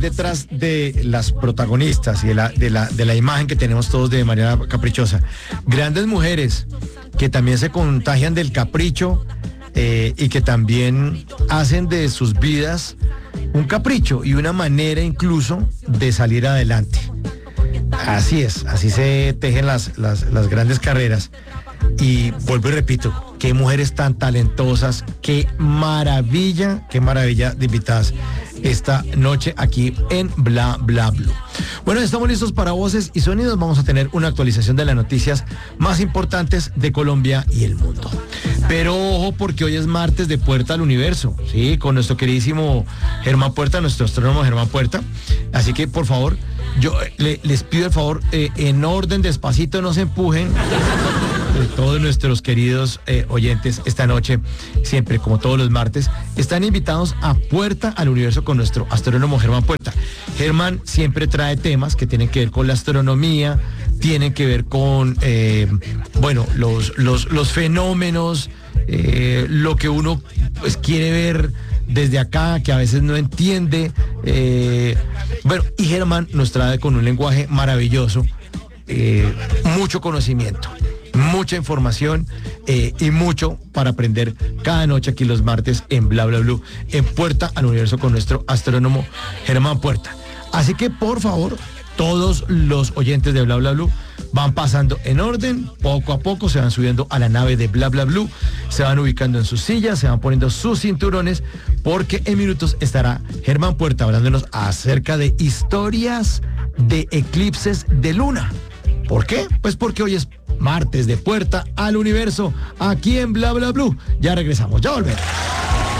detrás de las protagonistas y de la imagen que tenemos todos de Mariana Caprichosa. Grandes mujeres que también se contagian del capricho y que también hacen de sus vidas un capricho y una manera incluso de salir adelante. Así es, así se tejen las grandes carreras. Y vuelvo y repito, qué mujeres tan talentosas, qué maravilla de invitadas esta noche aquí en Bla Bla Blue. Bueno, estamos listos para voces y sonidos. Vamos a tener una actualización de las noticias más importantes de Colombia y el mundo. Pero ojo, porque hoy es martes de Puerta al Universo, ¿sí? Con nuestro queridísimo Germán Puerta, nuestro astrónomo Germán Puerta. Así que, por favor, yo les pido el favor, en orden, despacito, no se empujen. Todos nuestros queridos oyentes esta noche, siempre como todos los martes, están invitados a Puerta al Universo con nuestro astrónomo Germán Puerta. Germán siempre trae temas que tienen que ver con la astronomía, tienen que ver con los fenómenos, lo que uno pues quiere ver desde acá, que a veces no entiende. Y Germán nos trae con un lenguaje maravilloso, mucho conocimiento, mucha información y mucho para aprender cada noche aquí los martes en Bla Bla Blue, en Puerta al Universo con nuestro astrónomo Germán Puerta. Así que, por favor, todos los oyentes de Bla Bla Blue van pasando en orden, poco a poco se van subiendo a la nave de Bla Bla Blue, se van ubicando en sus sillas, se van poniendo sus cinturones, porque en minutos estará Germán Puerta hablándonos acerca de historias de eclipses de luna. ¿Por qué? Pues porque hoy es martes de Puerta al Universo, aquí en Bla Bla Blue. Ya regresamos, ya volvemos.